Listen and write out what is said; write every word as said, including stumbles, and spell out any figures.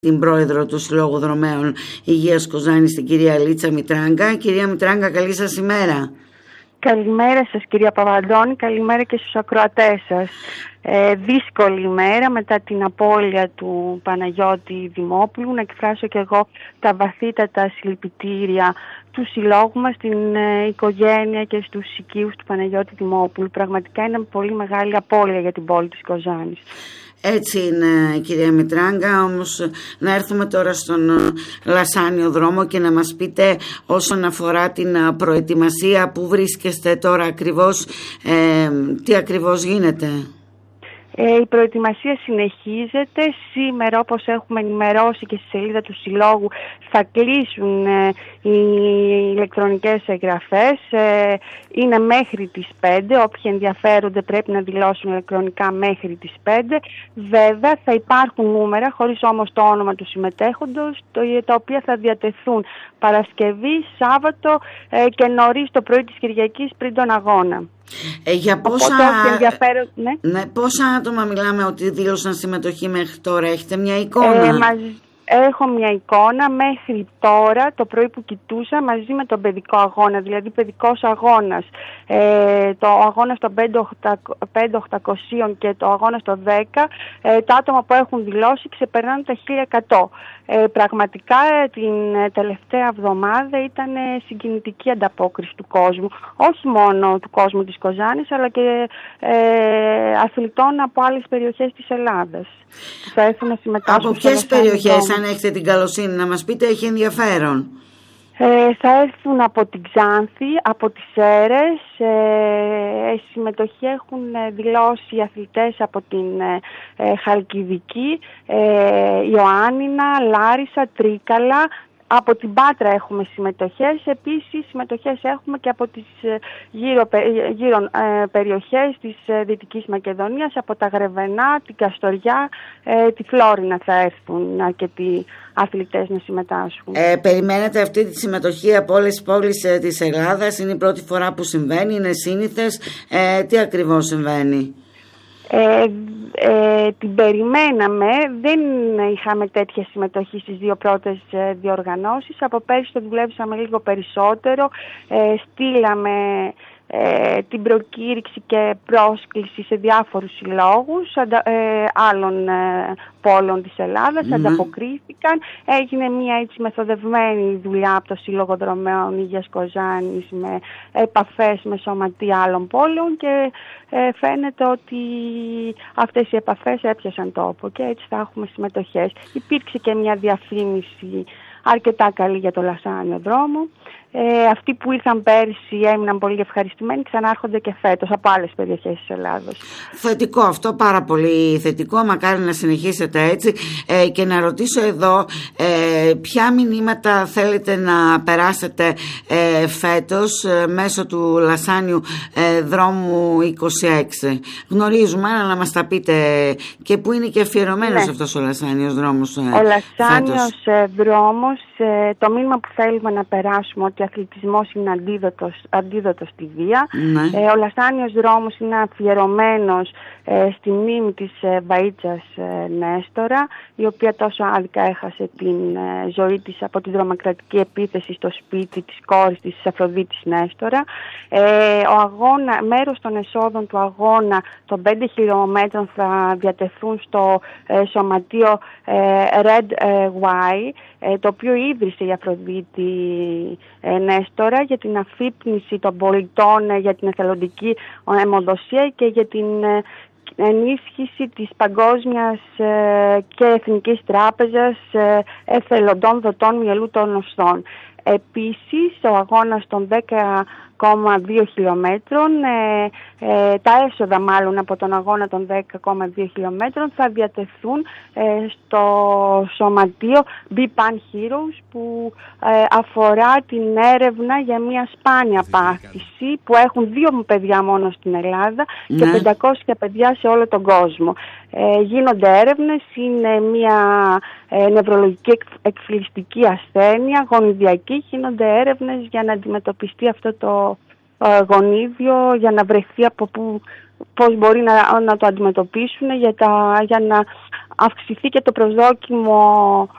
την πρόεδρο του Συλλόγου Δρομέων Υγείας Κοζάνης, την κυρία Λίτσα Μητράγκα. Κυρία Μητράγκα, καλή σας ημέρα. Καλημέρα σας κυρία Παπαντώνη, καλημέρα και στους ακροατές σας. Ε, δύσκολη ημέρα μετά την απώλεια του Παναγιώτη Δημόπουλου. Να εκφράσω και εγώ τα βαθύτατα συλληπιτήρια του συλλόγου μας, στην ε, οικογένεια και στους οικείους του Παναγιώτη Δημόπουλου. Πραγματικά είναι πολύ μεγάλη απώλεια για την πόλη της Κοζάνης. Έτσι είναι, κυρία Μητράγκα, όμως να έρθουμε τώρα στον Λασάνιο δρόμο και να μας πείτε όσον αφορά την προετοιμασία, που βρίσκεστε τώρα ακριβώς, ε, τι ακριβώς γίνεται. Ε, η προετοιμασία συνεχίζεται. Σήμερα, όπως έχουμε ενημερώσει και στη σελίδα του Συλλόγου, θα κλείσουν ε, οι ηλεκτρονικές εγγραφές. Ε, είναι μέχρι τις πέντε. Όποιοι ενδιαφέρονται πρέπει να δηλώσουν ηλεκτρονικά μέχρι τις πέντε. Βέβαια θα υπάρχουν νούμερα, χωρίς όμως το όνομα του συμμετέχοντος, το, τα οποία θα διατεθούν Παρασκευή, Σάββατο ε, και νωρίς το πρωί της Κυριακής πριν τον αγώνα. Ε, για πόσα... ενδιαφέρον, ναι. Ναι, πόσα άτομα μιλάμε ότι δήλωσαν συμμετοχή μέχρι τώρα, έχετε μια εικόνα? Ε, μας... Έχω μια εικόνα μέχρι τώρα, το πρωί που κοιτούσα, μαζί με τον παιδικό αγώνα, δηλαδή παιδικός αγώνας, ε, το αγώνα στο πέντε οχτακόσια και το αγώνα στο δέκα, ε, τα άτομα που έχουν δηλώσει ξεπερνάνε τα χίλια εκατό. Ε, πραγματικά την τελευταία εβδομάδα ήταν συγκινητική ανταπόκριση του κόσμου, όχι μόνο του κόσμου της Κοζάνης, αλλά και ε, αθλητών από άλλες περιοχές της Ελλάδας. Θα έρθουν να συμμετάσχουν. Από ποιες περιοχές, αν έχετε την καλοσύνη να μας πείτε, έχει ενδιαφέρον? Ε, θα έρθουν από την Ξάνθη, από τις Σέρρες. Ε, συμμετοχή έχουν δηλώσει οι αθλητές από την ε, Χαλκιδική, ε, Ιωάννηνα, Λάρισα, Τρίκαλα. Από την Πάτρα έχουμε συμμετοχές. Επίσης συμμετοχές έχουμε και από τις γύρω, γύρω ε, περιοχές της ε, Δυτικής Μακεδονίας, από τα Γρεβενά, την Καστοριά, ε, τη Φλόρινα θα έρθουν αρκετοί αθλητές να συμμετάσχουν. Ε, περιμένετε αυτή τη συμμετοχή από όλες τις πόλεις ε, της Ελλάδας? Είναι η πρώτη φορά που συμβαίνει, είναι σύνηθες? Ε, τι ακριβώς συμβαίνει? Ε, ε, την περιμέναμε, δεν είχαμε τέτοια συμμετοχή στις δύο πρώτες ε, διοργανώσεις. Από πέρυσι το δουλέψαμε λίγο περισσότερο, ε, στείλαμε ε, την προκήρυξη και πρόσκληση σε διάφορους συλλόγους αντα, ε, άλλων ε, πόλων της Ελλάδας, mm-hmm. ανταποκρίθηκαν. Έγινε μια έτσι μεθοδευμένη δουλειά από το Σύλλογο Δρομέων Υγείας Κοζάνης με επαφές με σωματεία άλλων πόλεων και ε, φαίνεται ότι αυτές οι επαφές έπιασαν τόπο και έτσι θα έχουμε συμμετοχές. Υπήρξε και μια διαφήμιση αρκετά καλή για το Λασάνιο δρόμο. Ε, αυτοί που ήρθαν πέρυσι έμειναν πολύ ευχαριστημένοι, ξανάρχονται και φέτος από άλλες περιοχές της Ελλάδος. Θετικό αυτό, πάρα πολύ θετικό, μακάρι να συνεχίσετε έτσι. Ε, και να ρωτήσω εδώ, ε, ποια μηνύματα θέλετε να περάσετε ε, φέτος ε, μέσω του Λασάνιου ε, δρόμου είκοσι έξι. Γνωρίζουμε, αλλά να μας τα πείτε, και που είναι και αφιερωμένος, ναι, αυτός ο Λασάνιος δρόμος ε, Ο Λασάνιος ε, δρόμος, ε, το μήνυμα που θέλουμε να περάσουμε, ότι ο αθλητισμός είναι αντίδοτος, αντίδοτος στη βία. Ναι. Ε, ο Λασάνιος δρόμος είναι αφιερωμένος ε, στη μνήμη της ε, Βαΐτσας ε, Νέστορα, η οποία τόσο άδικα έχασε την ε, ζωή της από την τρομοκρατική επίθεση στο σπίτι της κόρης της Αφροδίτης Νέστορα. Ε, ο αγώνα, μέρος των εσόδων του αγώνα των πέντε χιλιόμετρων θα διατεθούν στο ε, σωματείο ε, Red ε, Y, ε, το οποίο ίδρυσε η Αφροδίτη ε, Νέστορα για την αφύπνιση των πολιτών, ε, για την εθελοντική αιμοδοσία και για την ε, ενίσχυση της παγκόσμιας ε, και εθνικής τράπεζας ε, εθελοντών δοτών μυελού των οστών. Επίσης, ο αγώνας των δέκα κόμμα δύο χιλιόμετρων, ε, ε, τα έσοδα μάλλον από τον αγώνα των δέκα κόμμα δύο χιλιόμετρων θα διατεθούν ε, στο σωματείο Be Pan Heroes, που ε, αφορά την έρευνα για μια σπάνια πάθηση που έχουν δύο παιδιά μόνο στην Ελλάδα, ναι, και πεντακόσια παιδιά σε όλο τον κόσμο. Ε, γίνονται έρευνες, είναι μια ε, νευρολογική εκφυλιστική ασθένεια, γονιδιακή, γίνονται έρευνες για να αντιμετωπιστεί αυτό το ε, γονίδιο, για να βρεθεί από που, πώς μπορεί να, να το αντιμετωπίσουν, για, τα, για να αυξηθεί και το προσδόκιμο